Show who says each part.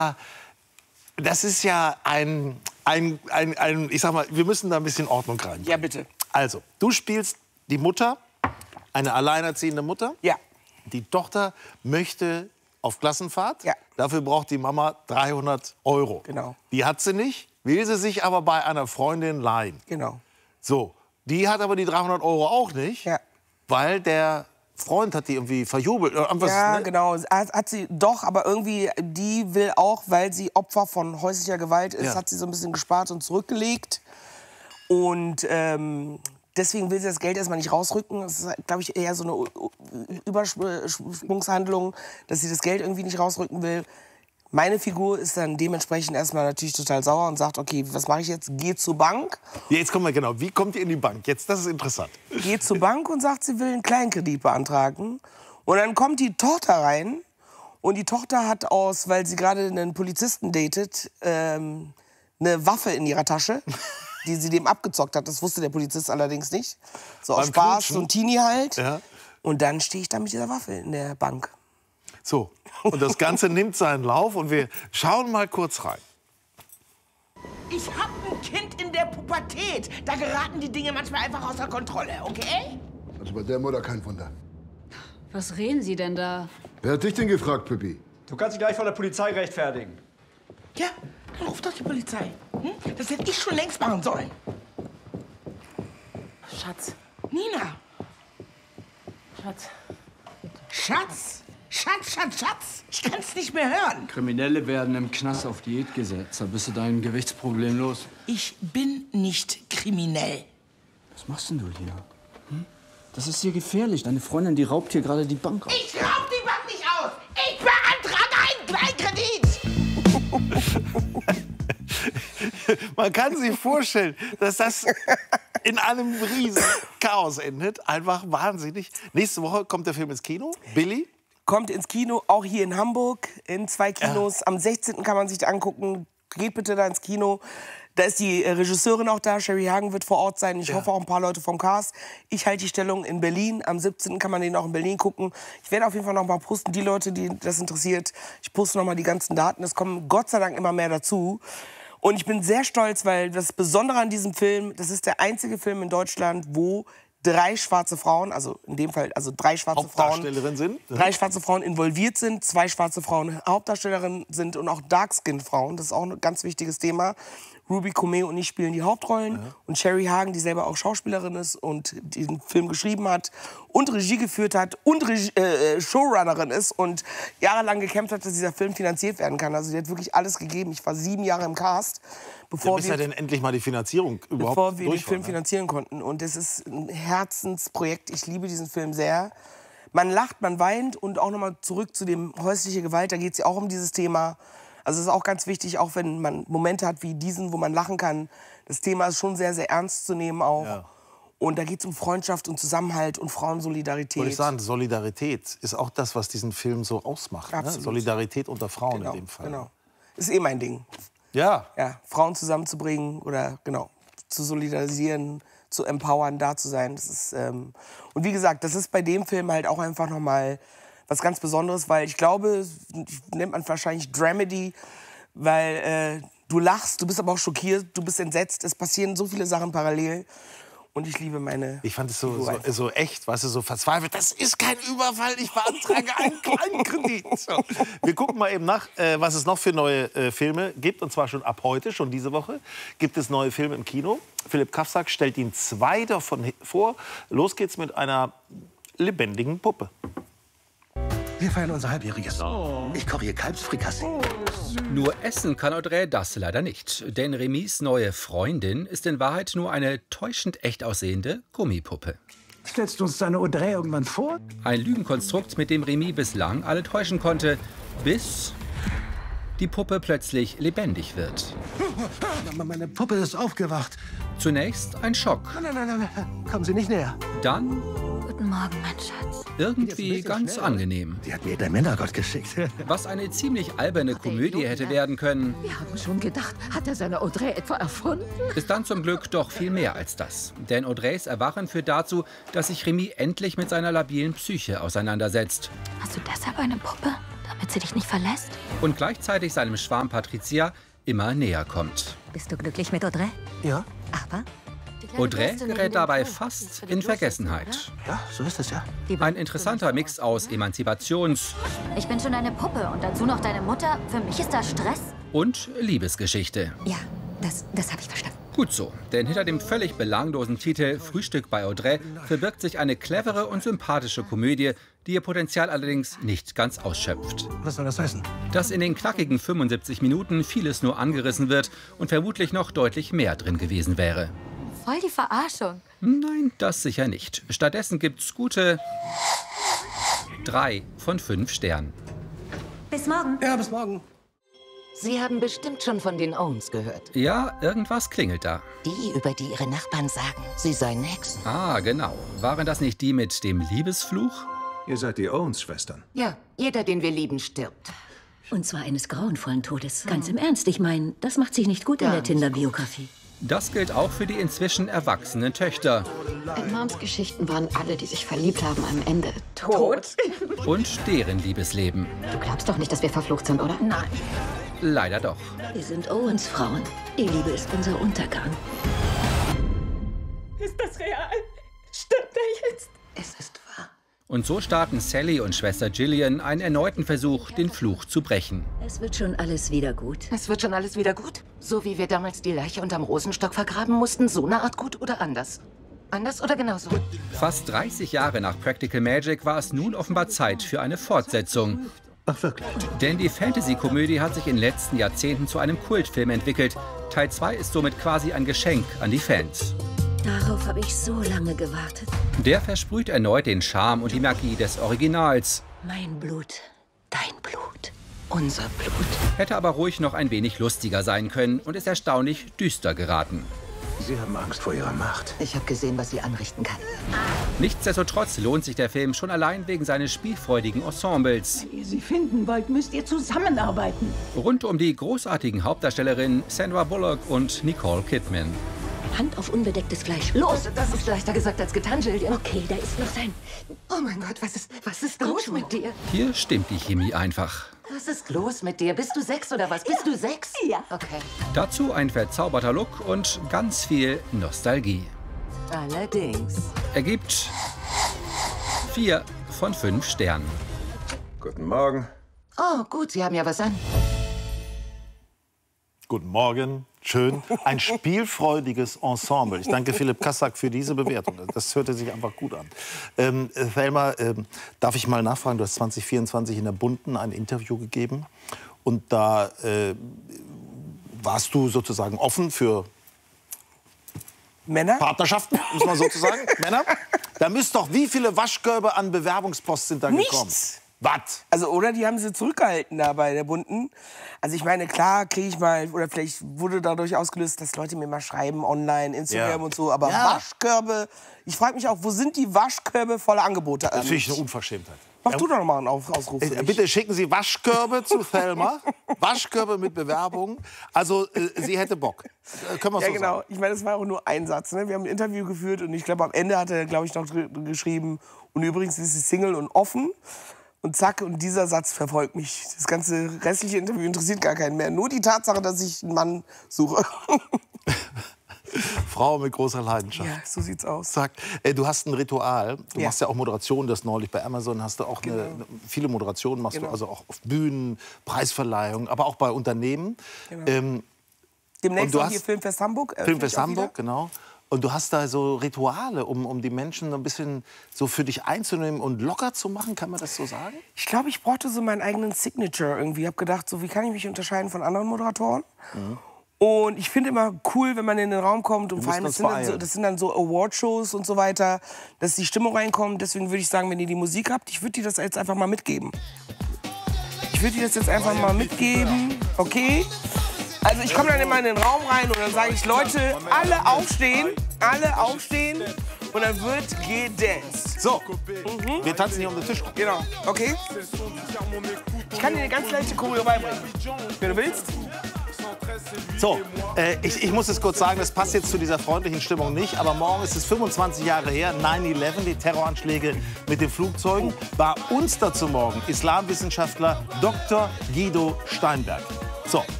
Speaker 1: Das ist ja ich sag mal, wir müssen da ein bisschen Ordnung rein.
Speaker 2: Ja, bitte.
Speaker 1: Also, du spielst die Mutter, eine alleinerziehende Mutter.
Speaker 2: Ja.
Speaker 1: Die Tochter möchte auf Klassenfahrt.
Speaker 2: Ja.
Speaker 1: Dafür braucht die Mama 300 Euro.
Speaker 2: Genau.
Speaker 1: Die hat sie nicht, will sie sich aber bei einer Freundin leihen.
Speaker 2: Genau.
Speaker 1: So, die hat aber die 300 Euro auch nicht,
Speaker 2: Ja.
Speaker 1: weil der Freund hat die irgendwie verjubelt. Oder irgendwas,
Speaker 2: Ja,
Speaker 1: ne?
Speaker 2: genau. Hat sie doch, aber irgendwie, die will auch, weil sie Opfer von häuslicher Gewalt ist,
Speaker 1: Ja.
Speaker 2: hat sie so ein bisschen gespart und zurückgelegt. Und deswegen will sie das Geld erstmal nicht rausrücken. Das ist, glaube ich, eher so eine Übersprungshandlung, dass sie das Geld irgendwie nicht rausrücken will. Meine Figur ist dann dementsprechend erstmal natürlich total sauer und sagt, okay, was mache ich jetzt? Geh zur Bank.
Speaker 1: Ja, jetzt kommen wir genau. Wie kommt ihr in die Bank? Jetzt, das ist interessant.
Speaker 2: Geht zur Bank und sagt, sie will einen Kleinkredit beantragen. Und dann kommt die Tochter rein. Und die Tochter hat weil sie gerade einen Polizisten datet, eine Waffe in ihrer Tasche, die sie dem abgezockt hat. Das wusste der Polizist allerdings nicht. So aus
Speaker 1: Beim
Speaker 2: Spaß,
Speaker 1: Knutschen?
Speaker 2: so ein Teenie halt.
Speaker 1: Ja.
Speaker 2: Und dann stehe ich da mit dieser Waffe in der Bank.
Speaker 1: So, und das Ganze nimmt seinen Lauf und wir schauen mal kurz rein.
Speaker 3: Ich hab ein Kind in der Pubertät. Da geraten die Dinge manchmal einfach außer Kontrolle, okay?
Speaker 4: Also bei der Mutter kein Wunder.
Speaker 5: Was reden Sie denn da?
Speaker 4: Wer hat dich denn gefragt, Pippi?
Speaker 6: Du kannst dich gleich vor der Polizei rechtfertigen.
Speaker 3: Ja, dann ruf doch die Polizei. Hm? Das hätte ich schon längst machen sollen.
Speaker 5: Schatz.
Speaker 3: Nina.
Speaker 5: Schatz.
Speaker 3: Schatz. Schatz, Schatz, Schatz. Ich kann's nicht mehr hören.
Speaker 6: Kriminelle werden im Knast auf Diät gesetzt. Da bist du dein Gewichtsproblem los.
Speaker 3: Ich bin nicht kriminell.
Speaker 6: Was machst denn du hier? Hm? Das ist hier gefährlich. Deine Freundin, die raubt hier gerade die Bank aus.
Speaker 3: Ich raub die Bank nicht aus. Ich beantrage einen Kleinkredit.
Speaker 1: Man kann sich vorstellen, dass das in einem riesen Chaos endet. Einfach wahnsinnig. Nächste Woche kommt der Film ins Kino. Billy.
Speaker 2: Kommt ins Kino, auch hier in Hamburg, in 2 Kinos.
Speaker 1: Ja.
Speaker 2: Am 16. kann man sich angucken. Geht bitte da ins Kino. Da ist die Regisseurin auch da. Sherry Hagen wird vor Ort sein. Ich hoffe auch ein paar Leute vom Cast. Ich halte die Stellung in Berlin. Am 17. kann man den auch in Berlin gucken. Ich werde auf jeden Fall noch mal posten, die Leute, die das interessiert. Ich poste noch mal die ganzen Daten. Es kommen Gott sei Dank immer mehr dazu. Und ich bin sehr stolz, weil das Besondere an diesem Film, das ist der einzige Film in Deutschland, wo 3 schwarze Frauen, also in dem Fall 3 schwarze Frauen,
Speaker 1: Sind.
Speaker 2: 3 schwarze Frauen involviert sind, 2 schwarze Frauen Hauptdarstellerinnen sind und auch Dark-Skin-Frauen. Das ist auch ein ganz wichtiges Thema. Ruby Comey und ich spielen die Hauptrollen. Ja. Und Sherry Hagen, die selber auch Schauspielerin ist und den Film geschrieben hat und Regie geführt hat und Showrunnerin ist und jahrelang gekämpft hat, dass dieser Film finanziert werden kann. Also die hat wirklich alles gegeben. Ich war 7 Jahre im Cast, bevor
Speaker 1: wir denn endlich mal die Finanzierung überhaupt
Speaker 2: bevor wir den
Speaker 1: durchfahren,
Speaker 2: Film finanzieren konnten. Und es ist ein Herzensprojekt. Ich liebe diesen Film sehr. Man lacht, man weint und auch nochmal zurück zu dem häusliche Gewalt. Da geht es ja auch um dieses Thema. Also es ist auch ganz wichtig, auch wenn man Momente hat wie diesen, wo man lachen kann. Das Thema ist schon sehr, sehr ernst zu nehmen auch.
Speaker 1: Ja.
Speaker 2: Und da geht es um Freundschaft und Zusammenhalt und Frauensolidarität.
Speaker 1: Wollte ich sagen, Solidarität ist auch das, was diesen Film so ausmacht. Ne? Solidarität unter Frauen in dem Fall.
Speaker 2: Genau. Ist mein Ding.
Speaker 1: Ja.
Speaker 2: Ja, Frauen zusammenzubringen oder zu solidarisieren, zu empowern, da zu sein. Das ist, und wie gesagt, das ist bei dem Film halt auch einfach noch mal was ganz Besonderes, weil ich glaube, nennt man wahrscheinlich Dramedy, weil du lachst, du bist aber auch schockiert, du bist entsetzt, es passieren so viele Sachen parallel. Und ich liebe meine.
Speaker 1: Ich fand es so echt, weißt du, so verzweifelt. Das ist kein Überfall, ich beantrage einen kleinen Kredit. So. Wir gucken mal eben nach, was es noch für neue Filme gibt. Und zwar schon ab heute, schon diese Woche, gibt es neue Filme im Kino. Philipp Kafzak stellt Ihnen 2 davon vor. Los geht's mit einer lebendigen Puppe.
Speaker 7: Wir feiern unser Halbjähriges. Ich koche hier Kalbsfrikassee.
Speaker 8: Nur essen kann Audrey das leider nicht. Denn Remis neue Freundin ist in Wahrheit nur eine täuschend echt aussehende Gummipuppe.
Speaker 7: Stellst du uns deine Audrey irgendwann vor?
Speaker 8: Ein Lügenkonstrukt, mit dem Remi bislang alle täuschen konnte, bis die Puppe plötzlich lebendig wird.
Speaker 7: Meine Puppe ist aufgewacht.
Speaker 8: Zunächst ein Schock.
Speaker 7: Nein. Kommen Sie nicht näher.
Speaker 8: Dann
Speaker 5: Guten Morgen, mein Schatz.
Speaker 8: irgendwie ganz angenehm.
Speaker 7: Sie hat mir der Männergott geschickt.
Speaker 8: Was eine ziemlich alberne Komödie hätte werden können,
Speaker 9: Wir haben schon gedacht, hat er seine Audrey etwa erfunden?
Speaker 8: ist dann zum Glück doch viel mehr als das. Denn Audreys Erwachen führt dazu, dass sich Remi endlich mit seiner labilen Psyche auseinandersetzt.
Speaker 5: Hast du deshalb eine Puppe? Damit sie dich nicht verlässt?
Speaker 8: Und gleichzeitig seinem Schwarm Patricia immer näher kommt.
Speaker 9: Bist du glücklich mit Audrey?
Speaker 7: Ja?
Speaker 9: Aber?
Speaker 8: Audrey gerät dabei fast in Vergessenheit.
Speaker 7: Ja, so ist es ja.
Speaker 8: Ein interessanter Mix aus Emanzipations-
Speaker 5: Ich bin schon eine Puppe und dazu noch deine Mutter. Für mich ist das Stress.
Speaker 8: und Liebesgeschichte.
Speaker 9: Ja, das habe ich verstanden.
Speaker 8: Gut so, denn hinter dem völlig belanglosen Titel Frühstück bei Audrey verbirgt sich eine clevere und sympathische Komödie, die ihr Potenzial allerdings nicht ganz ausschöpft.
Speaker 7: Was soll das heißen?
Speaker 8: Dass in den knackigen 75 Minuten vieles nur angerissen wird und vermutlich noch deutlich mehr drin gewesen wäre.
Speaker 5: Voll die Verarschung.
Speaker 8: Nein, das sicher nicht. Stattdessen gibt's gute 3 von 5 Sternen.
Speaker 9: Bis morgen.
Speaker 7: Ja, bis morgen.
Speaker 9: Sie haben bestimmt schon von den Owens gehört.
Speaker 8: Ja, irgendwas klingelt da.
Speaker 9: Die, über die ihre Nachbarn sagen, sie seien Hexen.
Speaker 8: Ah, genau. Waren das nicht die mit dem Liebesfluch?
Speaker 10: Ihr seid die Owens-Schwestern.
Speaker 9: Ja, jeder, den wir lieben, stirbt.
Speaker 11: Und zwar eines grauenvollen Todes. Ganz im Ernst, ich meine, das macht sich nicht gut in der Tinder-Biografie.
Speaker 8: Das gilt auch für die inzwischen erwachsenen Töchter.
Speaker 12: In Moms Geschichten waren alle, die sich verliebt haben, am Ende tot.
Speaker 8: Und deren Liebesleben.
Speaker 12: Du glaubst doch nicht, dass wir verflucht sind, oder?
Speaker 11: Nein.
Speaker 8: Leider doch.
Speaker 11: Wir sind Owens Frauen. Die Liebe ist unser Untergang.
Speaker 13: Ist das real? Stimmt er jetzt?
Speaker 9: Es ist wahr.
Speaker 8: Und so starten Sally und Schwester Gillian einen erneuten Versuch, den Fluch zu brechen.
Speaker 11: Es wird schon alles wieder gut.
Speaker 9: Es wird schon alles wieder gut? So wie wir damals die Leiche unterm Rosenstock vergraben mussten, so eine Art gut oder anders? Anders oder genauso?
Speaker 8: Fast 30 Jahre nach Practical Magic war es nun offenbar Zeit für eine Fortsetzung.
Speaker 7: Ach, wirklich?
Speaker 8: Denn die Fantasy-Komödie hat sich in den letzten Jahrzehnten zu einem Kultfilm entwickelt. Teil 2 ist somit quasi ein Geschenk an die Fans.
Speaker 11: Darauf habe ich so lange gewartet.
Speaker 8: Der versprüht erneut den Charme und die Magie des Originals.
Speaker 11: Mein Blut, dein Blut,
Speaker 9: unser Blut.
Speaker 8: Hätte aber ruhig noch ein wenig lustiger sein können und ist erstaunlich düster geraten.
Speaker 7: Sie haben Angst vor ihrer Macht.
Speaker 9: Ich habe gesehen, was sie anrichten kann.
Speaker 8: Nichtsdestotrotz lohnt sich der Film schon allein wegen seines spielfreudigen Ensembles.
Speaker 13: Wenn ihr sie finden wollt, müsst ihr zusammenarbeiten.
Speaker 8: Rund um die großartigen Hauptdarstellerinnen Sandra Bullock und Nicole Kidman.
Speaker 11: Hand auf unbedecktes Fleisch. Los!
Speaker 9: Das ist leichter gesagt als getan, Gillian.
Speaker 11: Okay, da ist noch sein...
Speaker 9: Oh mein Gott, was ist los mit dir?
Speaker 8: Hier stimmt die Chemie einfach.
Speaker 9: Was ist los mit dir? Bist du 6 oder was? Bist du 6?
Speaker 13: Ja.
Speaker 9: Okay.
Speaker 8: Dazu ein verzauberter Look und ganz viel Nostalgie.
Speaker 9: Allerdings.
Speaker 8: Ergibt 4 von 5 Sternen.
Speaker 10: Guten Morgen.
Speaker 9: Oh, gut, Sie haben ja was an.
Speaker 1: Guten Morgen, schön. Ein spielfreudiges Ensemble. Ich danke Philipp Kassack für diese Bewertung. Das hörte sich einfach gut an. Thelma, darf ich mal nachfragen? Du hast 2024 in der Bunten ein Interview gegeben. Und da warst du sozusagen offen für
Speaker 2: Männer?
Speaker 1: Partnerschaften, muss man sozusagen. Männer? Da müsst doch, wie viele Waschkörbe an Bewerbungspost sind da gekommen?
Speaker 2: Nichts.
Speaker 1: Was?
Speaker 2: Also, oder die haben sie zurückgehalten da bei der Bunten. Also ich meine, klar kriege ich mal, oder vielleicht wurde dadurch ausgelöst, dass Leute mir mal schreiben, online, Instagram und so. Aber Waschkörbe, ich frage mich auch, wo sind die Waschkörbe voller Angebote?
Speaker 1: Das finde ich eine Unverschämtheit.
Speaker 2: Mach du doch noch mal einen Ausruf.
Speaker 1: Bitte schicken Sie Waschkörbe zu Thelma. Waschkörbe mit Bewerbungen. Also, sie hätte Bock. Können wir so
Speaker 2: genau.
Speaker 1: sagen.
Speaker 2: Ich meine, das war auch nur ein Satz. Ne? Wir haben ein Interview geführt und ich glaube, am Ende hat er, glaube ich, noch geschrieben, und übrigens ist sie Single und offen. Und zack, und dieser Satz verfolgt mich. Das ganze restliche Interview interessiert gar keinen mehr. Nur die Tatsache, dass ich einen Mann suche.
Speaker 1: Frau mit großer Leidenschaft.
Speaker 2: Ja, so sieht's aus.
Speaker 1: Sag, du hast ein Ritual. Du machst ja auch Moderationen. Das neulich bei Amazon hast du auch viele Moderationen machst du, also auch auf Bühnen, Preisverleihungen, aber auch bei Unternehmen.
Speaker 2: Genau. Demnächst auch hier Filmfest Hamburg.
Speaker 1: Filmfest Hamburg, genau. Und du hast da so Rituale, um die Menschen ein bisschen so für dich einzunehmen und locker zu machen, kann man das so sagen?
Speaker 2: Ich glaube, ich brauchte so meinen eigenen Signature irgendwie. Ich habe gedacht, so, wie kann ich mich unterscheiden von anderen Moderatoren? Mhm. Und ich finde immer cool, wenn man in den Raum kommt. Und vor allem, das sind dann so Awardshows und so weiter, dass die Stimmung reinkommt. Deswegen würde ich sagen, wenn ihr die Musik habt, ich würde dir das jetzt einfach mal mitgeben. Okay? Also ich komme dann immer in den Raum rein und dann sage ich, Leute, alle aufstehen und dann wird gedanced.
Speaker 1: So, wir tanzen hier um den Tisch.
Speaker 2: Genau, okay? Ich kann dir eine ganz leichte Choreo beibringen, wenn du willst.
Speaker 1: So, ich muss es kurz sagen, das passt jetzt zu dieser freundlichen Stimmung nicht, aber morgen ist es 25 Jahre her, 9/11, die Terroranschläge mit den Flugzeugen. Bei uns dazu morgen Islamwissenschaftler Dr. Guido Steinberg. So,